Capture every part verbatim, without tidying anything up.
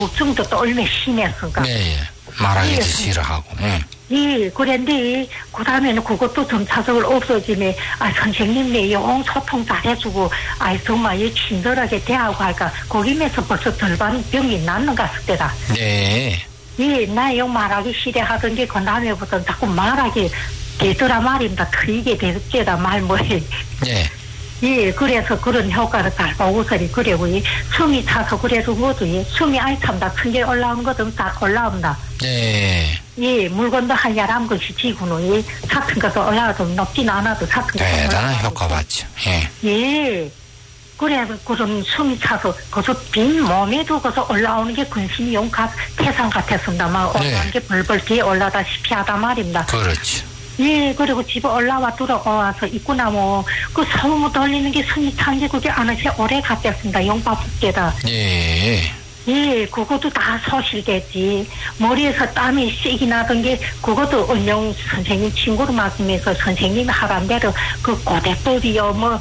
우울증도 또 얼마나 심했으니까. 네, 말하기도 싫어하고. 응. 예, 그런데 그 다음에는 그것도 점차적으로 없어지네. 아, 선생님네 영 소통 잘해주고, 아, 정말 이 친절하게 대하고 할까. 거기면서 벌써 절반 병이 낫는 것 같을 때다. 네. 예, 나 영 말하기 싫어하던 게 그 다음에부터 자꾸 말하기 되더라 말입니다. 틀리게 되더라 말 뭐해. 네. 예, 그래서 그런 효과를 잘 보고서리 그래고, 이 숨이 차서 그래도 뭐도, 예, 숨이 아이 참다. 천개 올라오는 것도 다 올라온다. 네. 예, 물건도 한 야람 것이 지구는, 예, 같은 것도 올라와도 높진 않아도 같은 것도 대단한 효과 봤죠. 예. 예. 그래서 그런 숨이 차서, 거기서 빈 몸에도 거기서 올라오는 게 근심이 용가 태산 같았습니다. 막 네. 올라오는 게 벌벌 뒤에 올라다시피 하다 말입니다. 그렇죠. 예, 그리고 집에 올라와 들어와서 있고 나면 그 소문 돌리는 게 숨이 찬 게 그게 안에서 오래 갔겠습니다. 용바붙게다. 예. 예, 그것도 다 소실됐지. 머리에서 땀이 세게 나던 게 그것도 은영 선생님 친구로 맡으면서 선생님이 하란 대로 그 고대법이요, 뭐,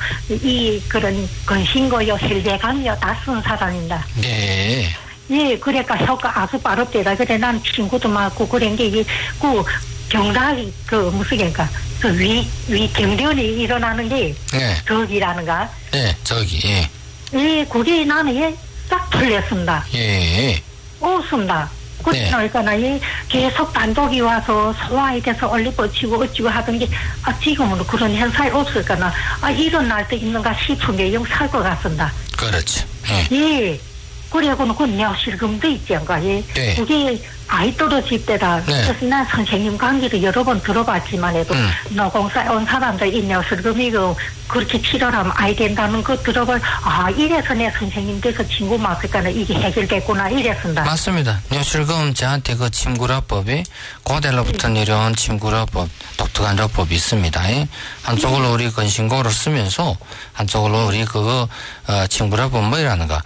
이 그런 근신거요, 혈대감요 다 쓴 사람입니다. 네. 예, 그러니까 효과 아주 빠르대다. 그래, 난 친구도 많고 그런 게, 이, 그, 경락이, 그, 무슨 게니까, 그 위, 위 경련이 일어나는 게, 네. 저기라는가? 네, 저기, 예. 예, 그게 나는, 예, 딱 틀렸습니다. 예. 없습니다. 네. 그러니까, 나, 예, 계속 단독이 와서 소화에 대해서 얼리 뻗치고 어찌고 하던 게, 아, 지금은 그런 현상이 없을까나, 아, 일어날 때 있는가 싶은 게 영 살 것 같습니다. 그렇죠. 예. 예. 그래고는 그 뇌실금도 있지 않가, 예. 네. 그게 아이 떨어질 때다. 네. 그래서 난 선생님 강의도 여러 번 들어봤지만 해도, 음. 노공사에 온 사람들 이 뇌실금이 그, 그렇게 치료하면 아이 된다는 거 들어볼, 아, 이래서 내 선생님 돼서 친구 맡을까는 이게 해결됐구나, 이랬습니다. 맞습니다. 뇌실금 저한테 그 침구라법이 고대로부터 내려온 침구라법, 독특한 요법이 있습니다. 예? 한쪽으로 우리 근신고를 쓰면서 한쪽으로 우리 그거 어, 침구라법 뭐이라는가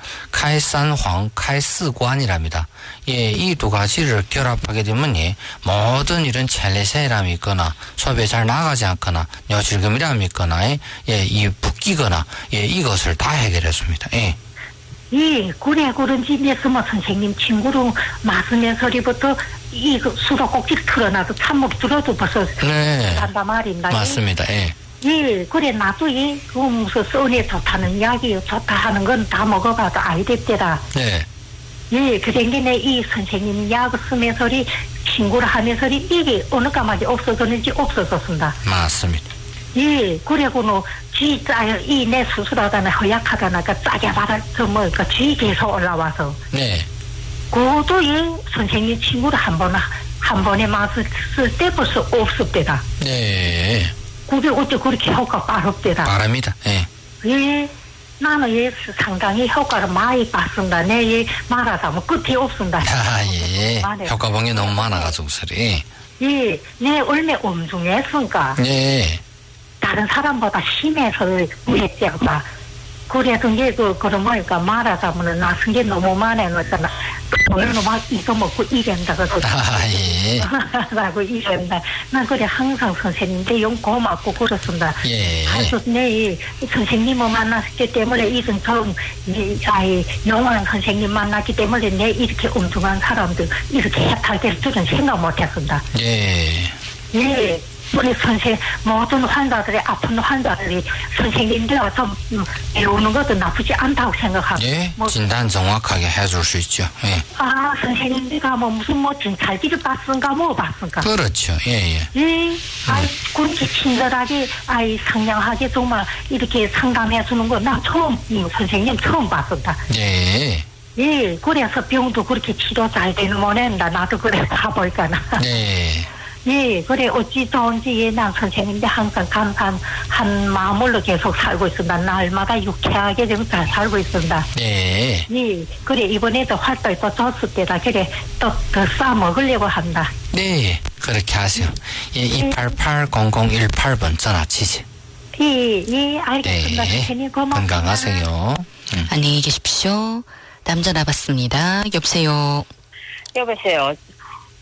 카이산황 카이스관이랍니다. 예, 이 두 가지를 결합하게 되면 예, 모든 이런 첼레세람이 있거나 소변이 잘 나가지 않거나 뇌실금이람이 있거나 예, 예, 이 붓기거나 예, 이것을 다 해결했습니다. 예. 예, 그래, 그런지, 내스모 선생님 친구로 맞으면서리부터 이 그 수도꼭지를 틀어놔도 참목 들어도 벌써 네. 한다 말입니다. 맞습니다. 예. 예, 그래, 나도 이, 그 무슨 써니 좋다는 이야기, 좋다 하는 건 다 먹어봐도 아이 됐대라. 네. 예, 그런 게 내 이 선생님 약 쓰면서리 친구를 하면서리 이게 어느 까마귀 없어졌는지 없어졌습니다. 맞습니다. 예, 그래고는 쥐 짜요, 이 내 수술하다나 허약하다나, 그 짜게 받아, 그 뭐, 그 쥐 계속 올라와서. 네. 그것도 이 선생님 친구를 한 번, 한 번에 맞을 때 벌써 없었대다. 네. 그게 어째 그렇게 효과 빠릅대다. 바랍니다. 예. 예, 나는 예, 상당히 효과를 많이 봤습니다. 내 예, 말하자면 끝이 없습니다. 아, 예. 많아요. 효과봉이 너무 많아가지고, 소리. 예, 내 얼마 엄중했으니까. 예. 다른 사람보다 심해서 그랬지 않나. 그래도 이제 그, 그런 거니까 말하자면은 나선 게 너무 많아요. 그러니까 오늘은 막 이거 먹고 이런다. 그래서. 아, 예. 라고 이런다. 난 그래 항상 선생님한테 영 고맙고 그렇습니다. 예. 그래서 내 선생님을 만났기 때문에 이런 처음, 이, 아이, 영원한 선생님 만났기 때문에 내 이렇게 엄중한 사람들 이렇게 해탈 될 줄은 생각 못 했습니다. 예. 예. 우리 선생, 모든 환자들이, 아픈 환자들이 선생님들 와서 배우는 것도 나쁘지 않다고 생각하고. 예. 뭐, 진단 정확하게 해줄 수 있죠. 예. 아, 선생님들가 뭐 무슨 뭐 진찰기를 봤은가 뭐 봤은가. 그렇죠. 예, 예. 예. 아이, 그렇게 친절하게, 아이, 상냥하게 정말 이렇게 상담해 주는 거 나 처음, 음, 선생님 처음 봤습니다. 예. 예. 그래서 병도 그렇게 치료 잘 되는 모양이다. 나도 그래 가볼까나. 네. 예, 그래, 어찌 좋은지, 예, 난 선생님인데 항상 감사한 한 마음으로 계속 살고 있습니다. 날마다 유쾌하게 좀 잘 살고 있습니다. 네. 예, 그래, 이번에도 활동이 또 줬을 때다. 그래, 또 더 싸먹으려고 한다. 네. 그렇게 하세요. 예, 이팔팔 공공일팔 번 전화 치세요. 예, 예, 알겠습니다. 네. 선생님 고맙습니다. 건강하세요. 음. 안녕히 계십시오. 남자 나봤습니다. 여보세요. 여보세요.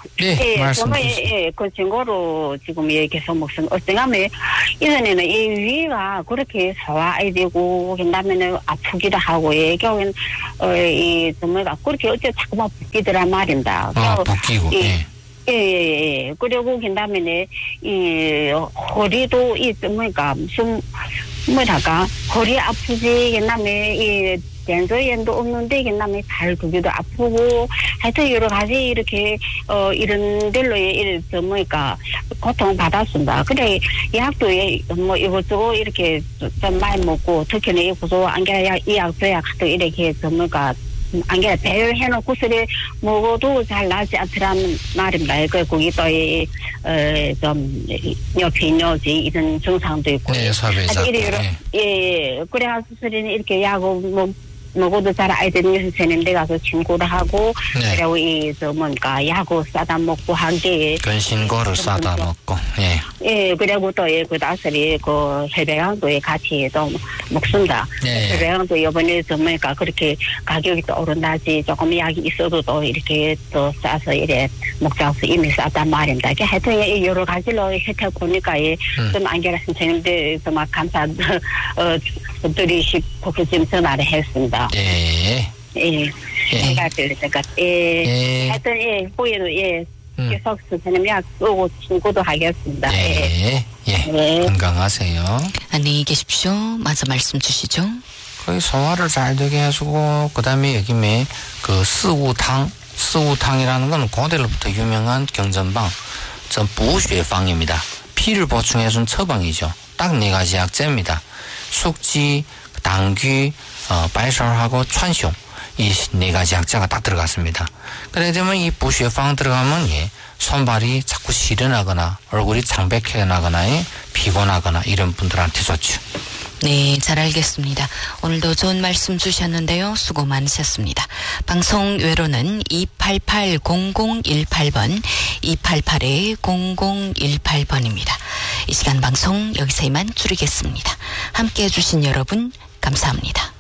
네, 예, 말씀 정말, 주세요. 예, 그 증거로 지금 얘기해서 무슨, 어쩌면, 이전에는 이 위가 그렇게 소화이 되고, 그다음에는 아프기도 하고, 예, 결국엔, 어, 이, 정말, 그렇게 어째 자꾸만 붓기더란 말입니다. 아, 그래서 붓기고, 이- 예. 예, 예, 예. 그리고, 그 다음에는, 이, 허리도, 이, 뭐니까, 무슨, 뭐랄까, 허리 아프지, 그 다음에, 이, 벤조엔도 없는데, 그 다음에 발 두기도 아프고, 하여튼 여러 가지 이렇게, 어, 이런 데로의, 이런, 저, 뭐니까, 고통 받았습니다. 그래, 약도, 뭐, 이것저것 이렇게 좀 많이 먹고, 특히는 이 구조 안개 약, 이 약, 저 약, 또 이렇게, 저, 뭐니까, 안개 배열해놓고 쓰래 먹어도 잘 나지 않더라는 말입니다. 그 거기 또 이, 어, 좀 뇨피뇨지 이런 증상도 있고. 네, 사배자. 이래 여러 네. 예, 예. 그래야 수술이는 이렇게 약을 먹 먹어도 잘 안 되는 선생님들 가서 친구를 하고, 네. 그리고 이, 저, 뭔가, 약을 싸다 먹고 한 게. 근신고를 싸다 먹고, 예. 예, 그리고 또, 예, 그 다슬이, 그, 해배강도에 같이 또 먹습니다. 네. 해배강도 이번에 저, 뭐니까, 그렇게 가격이 또 오른다지, 조금 약이 있어도 또 이렇게 또 싸서 이래 먹자서 이미 싸단 말입니다. 이게 하여튼, 이 여러 가지로 혜택 보니까, 예, 음. 좀 안개라 선생님들, 막 감사, 어, 드리시고, 좀 전화를 했습니다. 예. 예. 예. 제가 들으니까, 예. 예. 하여튼, 예, 후에도, 예. 음. 계속 선생님 약 쏘고 친구도 하겠습니다. 예. 예. 예. 네. 건강하세요. 안녕히 계십시오. 마저 말씀 주시죠. 거의 소화를 잘 되게 해주고, 그 다음에 여기 매, 그, 스우탕, 스우탕이라는 건 고대로부터 유명한 경전방, 전 부쉐방입니다. 피를 보충해준 처방이죠. 딱 네 가지 약재입니다. 숙지, 당귀, 어, 발설하고川芎, 이 네 가지 약재가 딱 들어갔습니다. 그래 되면 이 부쉐방 들어가면, 예, 손발이 자꾸 시려나거나, 얼굴이 창백해나거나, 예, 피곤하거나, 이런 분들한테 좋죠. 네, 잘 알겠습니다. 오늘도 좋은 말씀 주셨는데요. 수고 많으셨습니다. 방송 외로는 이팔팔 공공일팔 번, 이팔팔 공공일팔 번입니다. 이 시간 방송 여기서 이만 줄이겠습니다. 함께 해주신 여러분 감사합니다.